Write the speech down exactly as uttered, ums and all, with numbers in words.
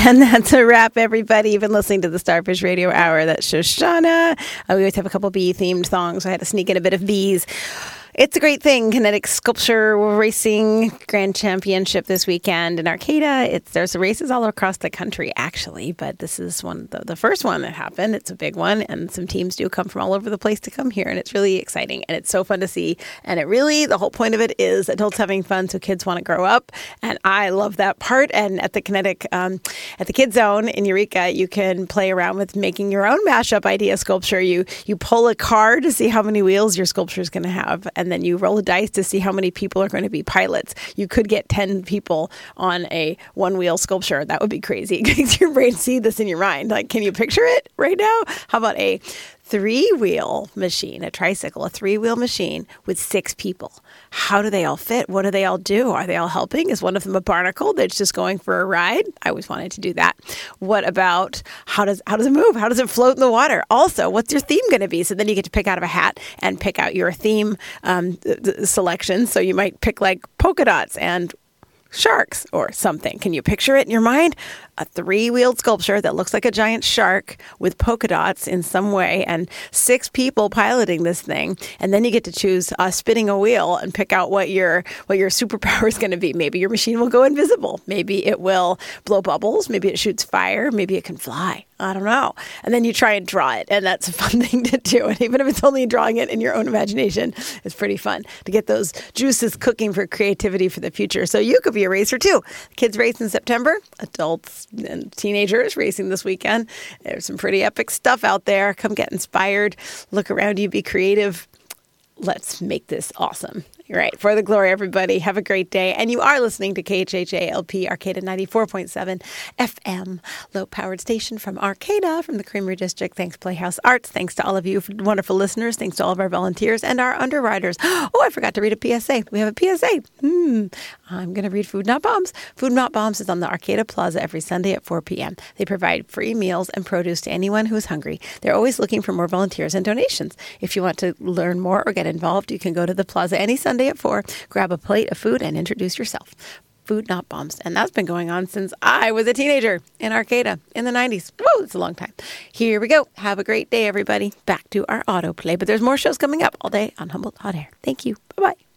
And that's a wrap, everybody. You've been listening to the Starfish Radio Hour. That's Shoshana. Uh, we always have a couple bee-themed songs, so I had to sneak in a bit of bees. It's a great thing. Kinetic Sculpture Racing Grand Championship this weekend in Arcata. It's there's races all across the country, actually, but this is one the, the first one that happened. It's a big one, and some teams do come from all over the place to come here, and it's really exciting, and it's so fun to see. And it really, the whole point of it is adults having fun, so kids want to grow up, and I love that part. And at the Kinetic, um, at the Kids Zone in Eureka, you can play around with making your own mashup idea sculpture. You you pull a card to see how many wheels your sculpture is going to have, and then you roll a dice to see how many people are going to be pilots. You could get ten people on a one-wheel sculpture. That would be crazy. Because your brain see this in your mind. Like, can you picture it right now? How about a three-wheel machine, a tricycle, a three-wheel machine with six people? How do they all fit? What do they all do? Are they all helping? Is one of them a barnacle that's just going for a ride? I always wanted to do that. What about how does how does it move? How does it float in the water? Also, what's your theme going to be? So then you get to pick out of a hat and pick out your theme um, th- th- selection. So you might pick like polka dots and sharks or something. Can you picture it in your mind? A three-wheeled sculpture that looks like a giant shark with polka dots in some way and six people piloting this thing. And then you get to choose uh, spinning a wheel and pick out what your what your superpower is going to be. Maybe your machine will go invisible. Maybe it will blow bubbles. Maybe it shoots fire. Maybe it can fly. I don't know. And then you try and draw it, and that's a fun thing to do. And even if it's only drawing it in your own imagination, it's pretty fun to get those juices cooking for creativity for the future. So you could be a racer too. Kids race in September. Adults and teenagers racing this weekend. There's some pretty epic stuff out there. Come get inspired. Look around you. Be creative. Let's make this awesome. You're right. For the glory, everybody. Have a great day. And you are listening to K H H A L P Arcata ninety-four point seven F M, low-powered station from Arcata, from the Creamery District. Thanks, Playhouse Arts. Thanks to all of you wonderful listeners. Thanks to all of our volunteers and our underwriters. Oh, I forgot to read a P S A. We have a P S A. Hmm. I'm going to read Food Not Bombs. Food Not Bombs is on the Arcata Plaza every Sunday at four p.m. They provide free meals and produce to anyone who is hungry. They're always looking for more volunteers and donations. If you want to learn more or get involved, you can go to the plaza any Sunday at four, grab a plate of food, and introduce yourself. Food Not Bombs. And that's been going on since I was a teenager in Arcata in the nineties. Whoa, it's a long time. Here we go. Have a great day, everybody. Back to our autoplay. But there's more shows coming up all day on Humboldt Hot Air. Thank you. Bye-bye.